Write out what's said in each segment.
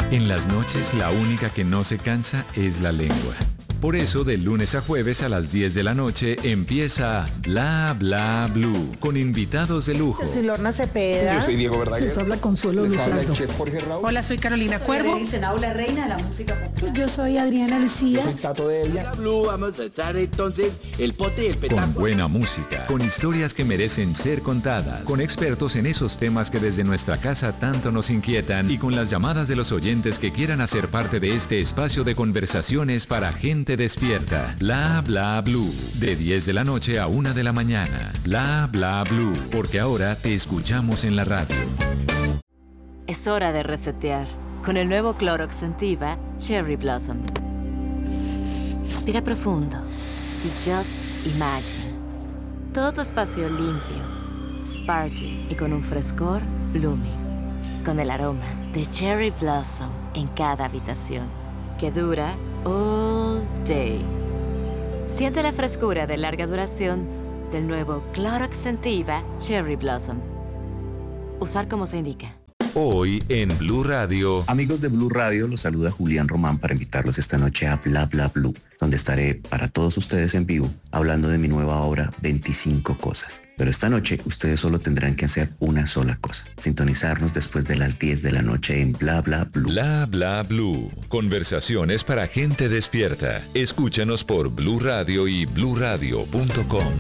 En las noches, la única que no se cansa es la lengua. Por eso, de lunes a jueves a las 10 de la noche empieza Bla Bla Blue, con invitados de lujo. Yo soy Lorna Cepeda. Yo soy Diego Verdaguer. Les habla Consuelo Les habla Luzardo. el chef Jorge Raúl. Hola, soy Carolina Cuervo. Dicen la reina de la música popular. Yo soy Adriana Lucía. Yo soy Tato de Evia. Blue, vamos a echar entonces el pote y el petaco. Con buena música, con historias que merecen ser contadas, con expertos en esos temas que desde nuestra casa tanto nos inquietan y con las llamadas de los oyentes que quieran hacer parte de este espacio de conversaciones para gente despierta. Bla Bla Blue, de 10 de la noche a 1 de la mañana. Bla Bla Blue, porque ahora te escuchamos en la radio. Es hora de resetear con el nuevo Clorox Scentiva Cherry Blossom. Respira profundo y just imagine. Todo tu espacio limpio, sparkling y con un frescor blooming. Con el aroma de Cherry Blossom en cada habitación, que dura all day. Siente la frescura de larga duración del nuevo Clorox Scentiva Cherry Blossom. Usar como se indica. Hoy en Blue Radio. Amigos de Blue Radio, los saluda Julián Román para invitarlos esta noche a Bla Bla Blue, donde estaré para todos ustedes en vivo hablando de mi nueva obra 25 cosas. Pero esta noche ustedes solo tendrán que hacer una sola cosa: sintonizarnos después de las 10 de la noche en Bla Bla Blue. Bla Bla Blue. Conversaciones para gente despierta. Escúchanos por Blue Radio y bluradio.com.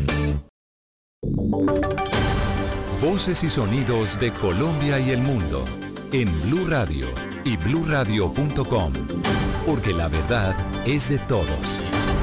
Voces y sonidos de Colombia y el mundo en Blue Radio y bluradio.com, porque la verdad es de todos.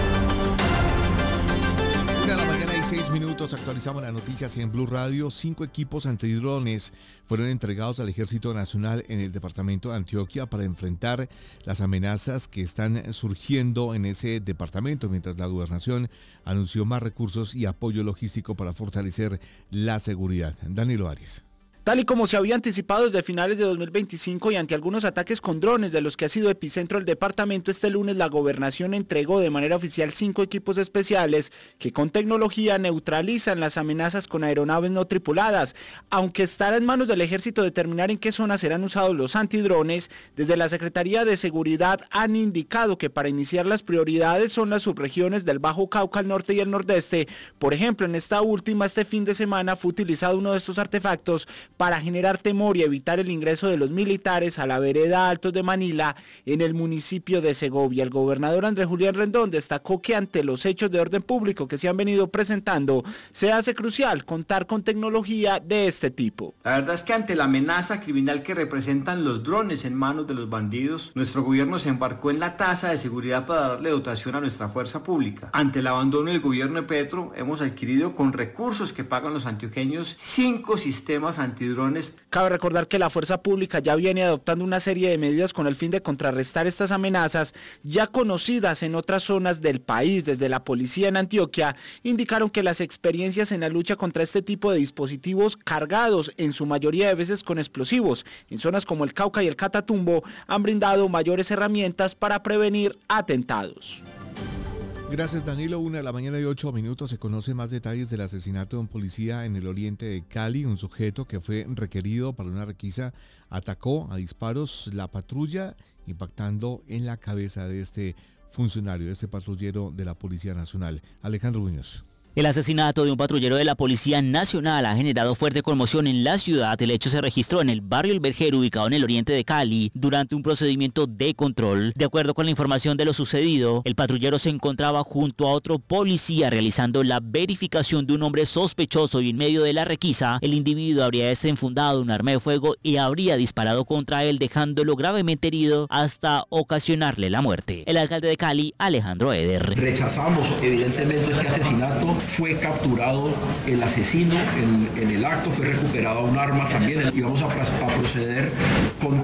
1:06 a.m, actualizamos las noticias en Blue Radio. 5 equipos antidrones fueron entregados al Ejército Nacional en el departamento de Antioquia para enfrentar las amenazas que están surgiendo en ese departamento, mientras la gobernación anunció más recursos y apoyo logístico para fortalecer la seguridad. Danilo Arias. Tal y como se había anticipado desde finales de 2025 y ante algunos ataques con drones de los que ha sido epicentro el departamento, este lunes la gobernación entregó de manera oficial 5 equipos especiales que con tecnología neutralizan las amenazas con aeronaves no tripuladas. Aunque estará en manos del ejército determinar en qué zonas serán usados los antidrones, desde la Secretaría de Seguridad han indicado que para iniciar las prioridades son las subregiones del Bajo Cauca, el norte y el nordeste. Por ejemplo, en esta última, este fin de semana fue utilizado uno de estos artefactos para generar temor y evitar el ingreso de los militares a la vereda Altos de Manila en el municipio de Segovia. El gobernador Andrés Julián Rendón destacó que ante los hechos de orden público que se han venido presentando, se hace crucial contar con tecnología de este tipo. La verdad es que ante la amenaza criminal que representan los drones en manos de los bandidos, nuestro gobierno se embarcó en la tasa de seguridad para darle dotación a nuestra fuerza pública. Ante el abandono del gobierno de Petro, hemos adquirido con recursos que pagan los antioqueños 5 sistemas antidrones. Cabe recordar que la fuerza pública ya viene adoptando una serie de medidas con el fin de contrarrestar estas amenazas ya conocidas en otras zonas del país. Desde la policía en Antioquia indicaron que las experiencias en la lucha contra este tipo de dispositivos cargados, en su mayoría de veces con explosivos, en zonas como el Cauca y el Catatumbo, han brindado mayores herramientas para prevenir atentados. Gracias, Danilo. 1:08 a.m. Se conocen más detalles del asesinato de un policía en el oriente de Cali. Un sujeto que fue requerido para una requisa atacó a disparos la patrulla, impactando en la cabeza de este funcionario, de este patrullero de la Policía Nacional. Alejandro Muñoz. El asesinato de un patrullero de la Policía Nacional ha generado fuerte conmoción en la ciudad. El hecho se registró en el barrio El Vergero, ubicado en el oriente de Cali, durante un procedimiento de control. De acuerdo con la información de lo sucedido, el patrullero se encontraba junto a otro policía realizando la verificación de un hombre sospechoso y en medio de la requisa, el individuo habría desenfundado un arma de fuego y habría disparado contra él, dejándolo gravemente herido hasta ocasionarle la muerte. El alcalde de Cali, Alejandro Eder. Rechazamos evidentemente este asesinato. Fue capturado el asesino en el acto, fue recuperado un arma también y vamos a proceder con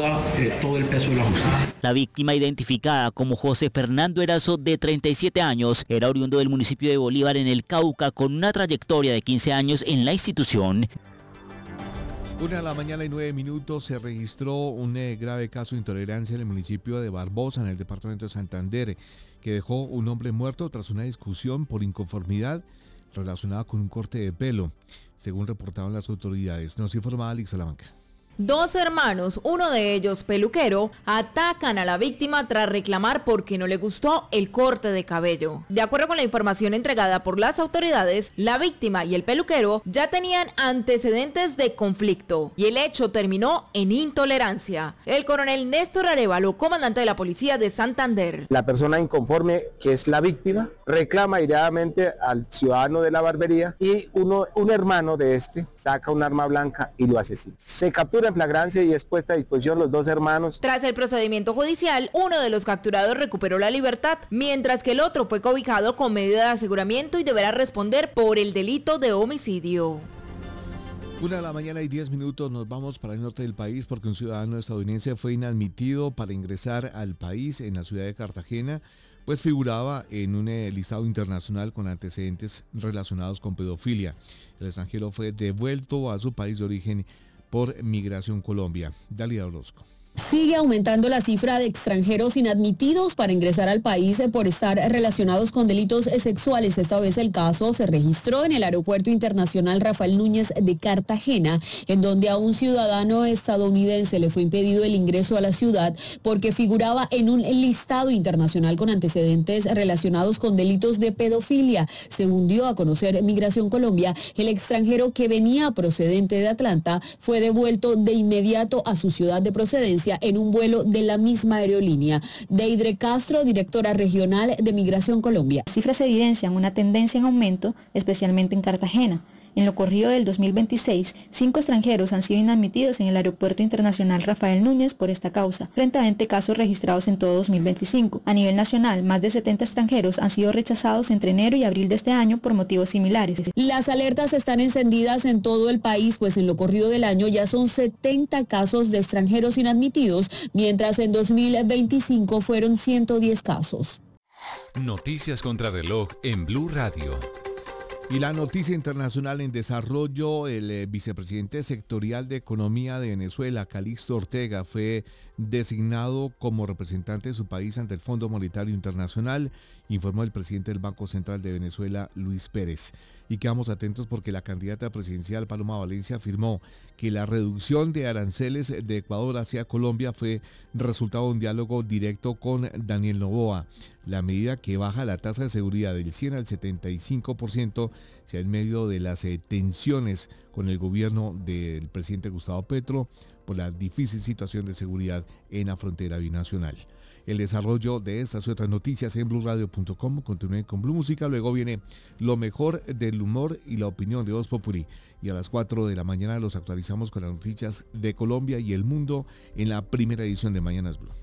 todo el peso de la justicia. La víctima, identificada como José Fernando Erazo, de 37 años, era oriundo del municipio de Bolívar en el Cauca, con una trayectoria de 15 años en la institución. 1:09 a.m. Se registró un grave caso de intolerancia en el municipio de Barbosa, en el departamento de Santander, que dejó un hombre muerto tras una discusión por inconformidad relacionada con un corte de pelo, según reportaron las autoridades. Nos informa Alex Salamanca. Dos hermanos, uno de ellos peluquero, atacan a la víctima tras reclamar porque no le gustó el corte de cabello. De acuerdo con la información entregada por las autoridades, la víctima y el peluquero ya tenían antecedentes de conflicto y el hecho terminó en intolerancia. El coronel Néstor Arévalo, comandante de la policía de Santander. La persona inconforme, que es la víctima, reclama airadamente al ciudadano de la barbería y un hermano de este saca un arma blanca y lo asesina. Se captura en flagrancia y es puesta a disposición los dos hermanos. Tras el procedimiento judicial, uno de los capturados recuperó la libertad, mientras que el otro fue cobijado con medida de aseguramiento y deberá responder por el delito de homicidio. 1:10 a.m, nos vamos para el norte del país porque un ciudadano estadounidense fue inadmitido para ingresar al país en la ciudad de Cartagena, pues figuraba en un listado internacional con antecedentes relacionados con pedofilia. El extranjero fue devuelto a su país de origen por Migración Colombia. Dalia Orozco. Sigue aumentando la cifra de extranjeros inadmitidos para ingresar al país por estar relacionados con delitos sexuales. Esta vez el caso se registró en el Aeropuerto Internacional Rafael Núñez de Cartagena, en donde a un ciudadano estadounidense le fue impedido el ingreso a la ciudad porque figuraba en un listado internacional con antecedentes relacionados con delitos de pedofilia. Según dio a conocer Migración Colombia, el extranjero, que venía procedente de Atlanta, fue devuelto de inmediato a su ciudad de procedencia en un vuelo de la misma aerolínea. Deidre Castro, directora regional de Migración Colombia. Las cifras evidencian una tendencia en aumento, especialmente en Cartagena. En lo corrido del 2026, 5 extranjeros han sido inadmitidos en el Aeropuerto Internacional Rafael Núñez por esta causa, frente a 20 casos registrados en todo 2025. A nivel nacional, más de 70 extranjeros han sido rechazados entre enero y abril de este año por motivos similares. Las alertas están encendidas en todo el país, pues en lo corrido del año ya son 70 casos de extranjeros inadmitidos, mientras en 2025 fueron 110 casos. Noticias contra reloj en Blue Radio. Y la noticia internacional en desarrollo: el vicepresidente sectorial de Economía de Venezuela, Calixto Ortega, fue designado como representante de su país ante el Fondo Monetario Internacional, informó el presidente del Banco Central de Venezuela, Luis Pérez. Y quedamos atentos porque la candidata presidencial, Paloma Valencia, afirmó que la reducción de aranceles de Ecuador hacia Colombia fue resultado de un diálogo directo con Daniel Noboa. La medida, que baja la tasa de seguridad del 100 al 75%, se da en medio de las tensiones con el gobierno del presidente Gustavo Petro por la difícil situación de seguridad en la frontera binacional. El desarrollo de estas y otras noticias en BluRadio.com. Continúen con Blue Música. Luego viene lo mejor del humor y la opinión de Voz Populi. Y a las 4 de la mañana los actualizamos con las noticias de Colombia y el mundo en la primera edición de Mañanas Blue.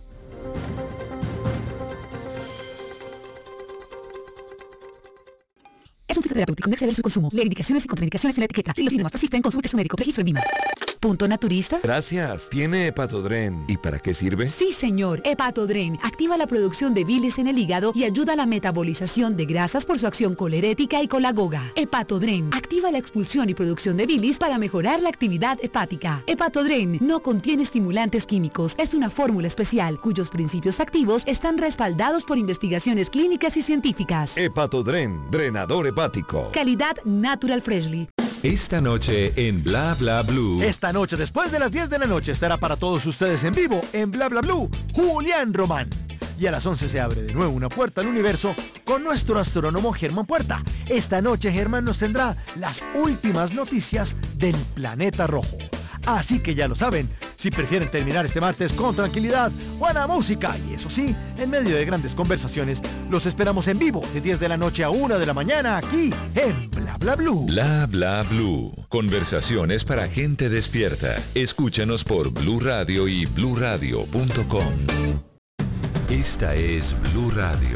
Es un filtro terapéutico, no exceder su consumo. Leer indicaciones y contraindicaciones en la etiqueta. Si los síntomas persisten, consulte a su médico. Registro en VIMA. ¿Punto naturista? Gracias. ¿Tiene Hepatodren? ¿Y para qué sirve? Sí, señor. Hepatodren activa la producción de bilis en el hígado y ayuda a la metabolización de grasas por su acción colerética y colagoga. Hepatodren activa la expulsión y producción de bilis para mejorar la actividad hepática. Hepatodren no contiene estimulantes químicos. Es una fórmula especial cuyos principios activos están respaldados por investigaciones clínicas y científicas. Hepatodren, drenador hepático. Calidad Natural Freshly. Esta noche en Bla Bla Blue. Esta noche, después de las 10 de la noche, estará para todos ustedes en vivo en Bla Bla Blue, Julián Román. Y a las 11 se abre de nuevo una puerta al universo con nuestro astrónomo Germán Puerta. Esta noche Germán nos tendrá las últimas noticias del planeta rojo. Así que ya lo saben, si prefieren terminar este martes con tranquilidad, buena música y eso sí, en medio de grandes conversaciones, los esperamos en vivo de 10 de la noche a 1 de la mañana aquí en Bla Bla Blue. Bla Bla Blue. Conversaciones para gente despierta. Escúchanos por Blue Radio y bluradio.com. Esta es Blue Radio.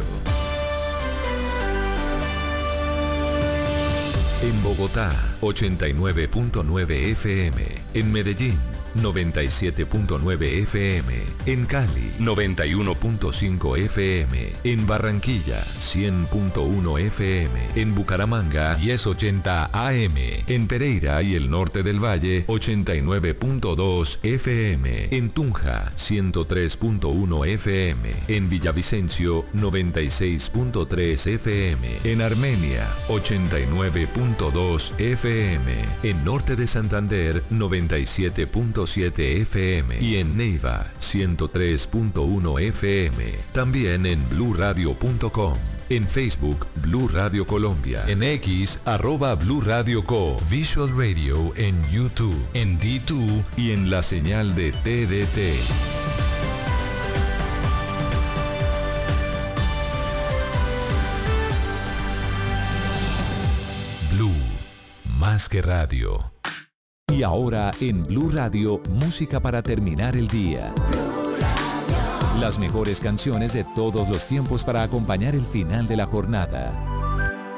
En Bogotá, 89.9 FM. En Medellín, 97.9 FM. En Cali, 91.5 FM. En Barranquilla, 100.1 FM. En Bucaramanga, 1080 AM. En Pereira y el norte del Valle, 89.2 FM. En Tunja, 103.1 FM. En Villavicencio, 96.3 FM. En Armenia, 89.2 FM. En norte de Santander, 97.7 90.7 FM y en Neiva 103.1 FM. También en bluradio.com. En Facebook, Blue Radio Colombia. En X, @Blue Radio Co. Visual Radio en YouTube, en D2 y en la señal de TDT. Blue, más que radio. Y ahora en Blue Radio, música para terminar el día. Las mejores canciones de todos los tiempos para acompañar el final de la jornada.